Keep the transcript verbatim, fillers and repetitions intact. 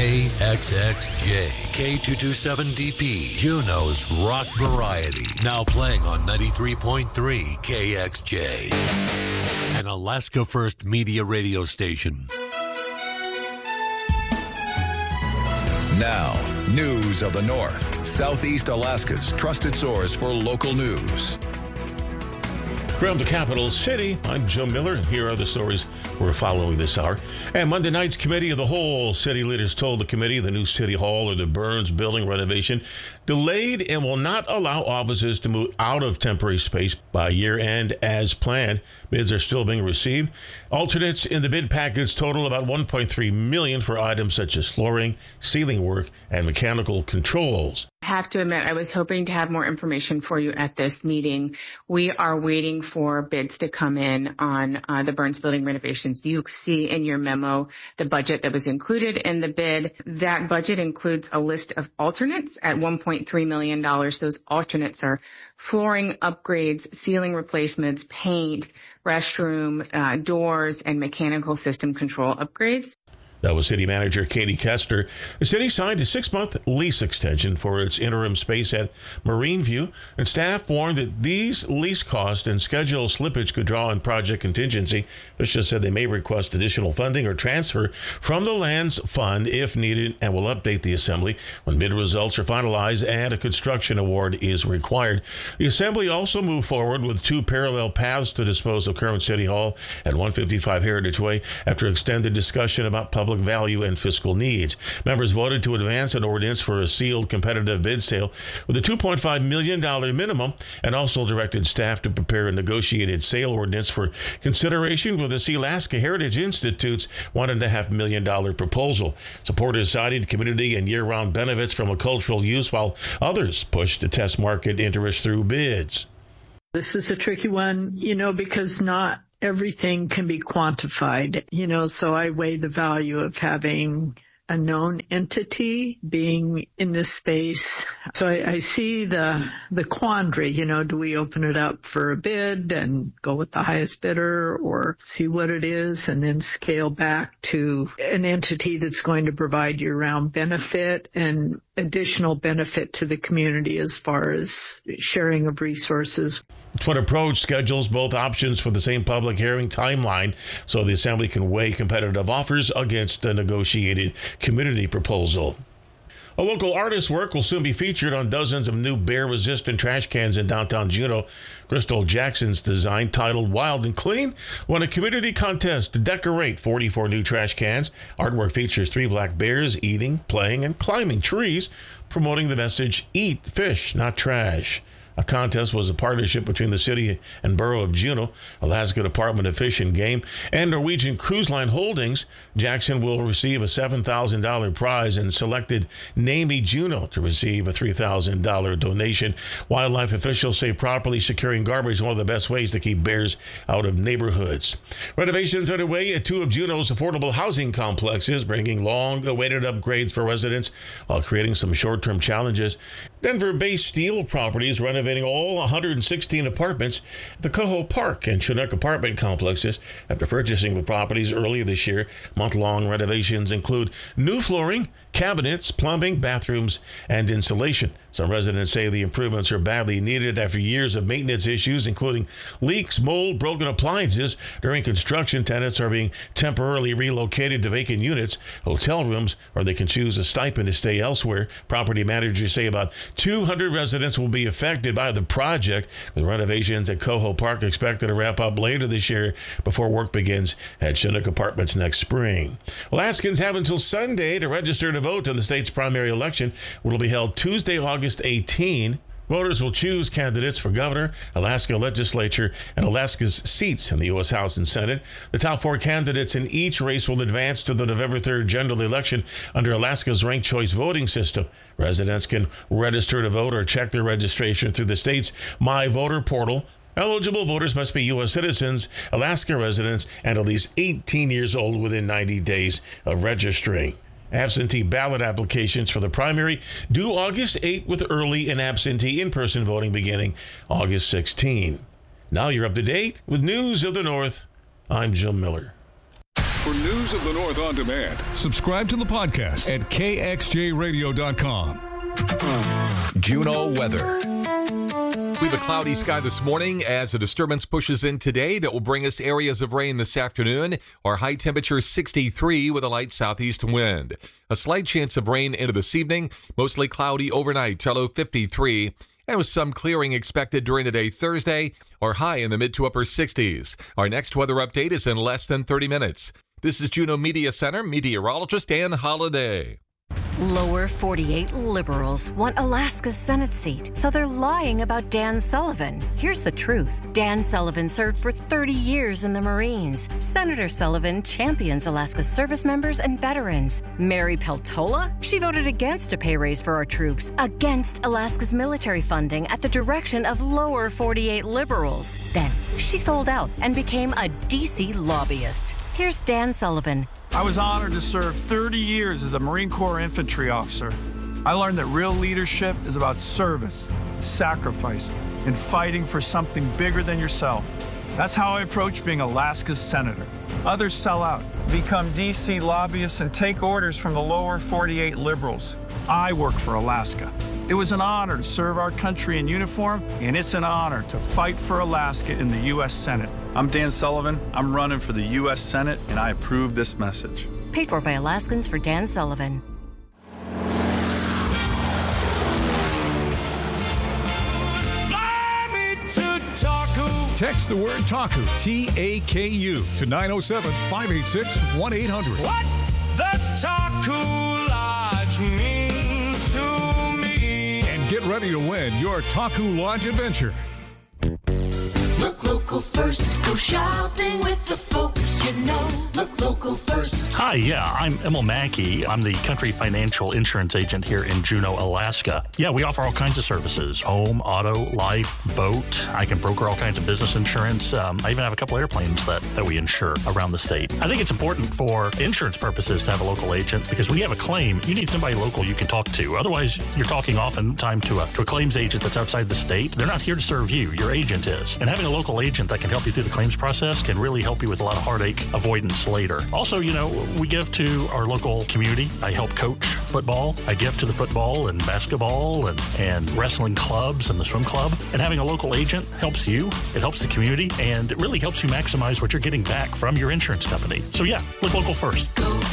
K X X J, K two twenty-seven D P, Juneau's rock variety. Now playing on ninety-three point three K X J, an Alaska First Media radio station. Now, news of the North, Southeast Alaska's trusted source for local news. From the capital city, I'm Joe Miller. Here are the stories we're following this hour. And Monday night's Committee of the Whole, city leaders told the committee the new city hall or the Burns building renovation delayed and will not allow offices to move out of temporary space by year end as planned. Bids are still being received. Alternates in the bid package total about one point three million dollars for items such as flooring, ceiling work, and mechanical controls. I have to admit, I was hoping to have more information for you at this meeting. We are waiting for bids to come in on uh, the Burns building renovations. You see in your memo the budget that was included in the bid. That budget includes a list of alternates at one point three million dollars. Those alternates are flooring upgrades, ceiling replacements, paint, restroom, uh, doors, and mechanical system control upgrades. That was City Manager Katie Kester. The city signed a six-month lease extension for its interim space at Marine View, and staff warned that these lease costs and schedule slippage could draw on project contingency. Officials said they may request additional funding or transfer from the lands fund if needed, and will update the Assembly when bid results are finalized and a construction award is required. The Assembly also moved forward with two parallel paths to dispose of current City Hall at one fifty-five Heritage Way after extended discussion about public value and fiscal needs. Members voted to advance an ordinance for a sealed competitive bid sale with a two point five million dollars minimum, and also directed staff to prepare a negotiated sale ordinance for consideration with the Sealaska Heritage Institute's one point five million dollars proposal. Supporters cited community and year-round benefits from a cultural use, while others pushed to test market interest through bids. This is a tricky one, you know, because not everything can be quantified, you know, so I weigh the value of having a known entity being in this space. So I, I see the the quandary, you know, do we open it up for a bid and go with the highest bidder, or see what it is and then scale back to an entity that's going to provide year-round benefit and additional benefit to the community as far as sharing of resources. Twin Approach schedules both options for the same public hearing timeline so the Assembly can weigh competitive offers against a negotiated community proposal. A local artist's work will soon be featured on dozens of new bear-resistant trash cans in downtown Juneau. Crystal Jackson's design, titled Wild and Clean, won a community contest to decorate forty-four new trash cans. Artwork features three black bears eating, playing, and climbing trees, promoting the message, "Eat fish, not trash." A contest was a partnership between the city and borough of Juneau, Alaska Department of Fish and Game, and Norwegian Cruise Line Holdings. Jackson will receive a seven thousand dollars prize and selected Name Me Juneau to receive a three thousand dollars donation. Wildlife officials say properly securing garbage is one of the best ways to keep bears out of neighborhoods. Renovations underway at two of Juneau's affordable housing complexes, bringing long-awaited upgrades for residents while creating some short-term challenges. Denver-based Steel Properties renovating all one hundred sixteen apartments at the Coho Park and Chinook apartment complexes after purchasing the properties earlier this year. Month-long renovations include new flooring, cabinets, plumbing, bathrooms, and insulation. Some residents say the improvements are badly needed after years of maintenance issues, including leaks, mold, broken appliances. During construction, tenants are being temporarily relocated to vacant units, hotel rooms, or they can choose a stipend to stay elsewhere. Property managers say about two hundred residents will be affected by the project, with renovations at Coho Park expected to wrap up later this year before work begins at Chinook Apartments next spring. Alaskans have until Sunday to register to vote in the state's primary election, which will be held Tuesday, August eighteenth. Voters will choose candidates for governor, Alaska legislature, and Alaska's seats in the U S House and Senate. The top four candidates in each race will advance to the November third general election under Alaska's ranked choice voting system. Residents can register to vote or check their registration through the state's My Voter portal. Eligible voters must be U S citizens, Alaska residents, and at least eighteen years old within ninety days of registering. Absentee ballot applications for the primary due August eighth, with early and absentee in-person voting beginning August sixteenth. Now you're up to date with News of the North. I'm Jim Miller. for News of the North on demand. Subscribe to the podcast at K X J radio dot com. Juneau weather. We have a cloudy sky this morning as a disturbance pushes in today that will bring us areas of rain this afternoon. Our high temperature sixty-three with a light southeast wind. A slight chance of rain into this evening, mostly cloudy overnight, low fifty-three. And with some clearing expected during the day Thursday, our high in the mid to upper sixties. Our next weather update is in less than thirty minutes. This is Juneau Media Center meteorologist Ann Holiday. Lower forty-eight liberals want Alaska's Senate seat, so they're lying about Dan Sullivan. Here's the truth. Dan Sullivan served for thirty years in the Marines. Senator Sullivan champions Alaska's service members and veterans. Mary Peltola? She voted against a pay raise for our troops, against Alaska's military funding at the direction of lower forty-eight liberals. Then she sold out and became a D C lobbyist. Here's Dan Sullivan. I was honored to serve thirty years as a Marine Corps infantry officer. I learned that real leadership is about service, sacrifice, and fighting for something bigger than yourself. That's how I approach being Alaska's senator. Others sell out, become D C lobbyists, and take orders from the lower forty-eight liberals. I work for Alaska. It was an honor to serve our country in uniform, and it's an honor to fight for Alaska in the U S Senate. I'm Dan Sullivan. I'm running for the U S Senate, and I approve this message. Paid for by Alaskans for Dan Sullivan. Fly me to Taku. Text the word Taku, T A K U, to nine oh seven, five eight six, one eight hundred. What the Taku Lodge means to me. And get ready to win your Taku Lodge adventure. Look local first. Go shopping with the folks you know. Look local first. Hi, yeah, I'm Emil Mackey. I'm the country financial insurance agent here in Juneau, Alaska. Yeah, we offer all kinds of services. Home, auto, life, boat. I can broker all kinds of business insurance. Um, I even have a couple airplanes that, that we insure around the state. I think it's important for insurance purposes to have a local agent because when you have a claim, you need somebody local you can talk to. Otherwise, you're talking oftentimes to a, to a claims agent that's outside the state. They're not here to serve you. Your agent is. And having a local agent that can help you through the claims process can really help you with a lot of heartache avoidance later. Also, you know, we give to our local community. I help coach football. I give to the football and basketball and, and wrestling clubs and the swim club. And having a local agent helps you. It helps the community, and it really helps you maximize what you're getting back from your insurance company. So yeah, look local first. Go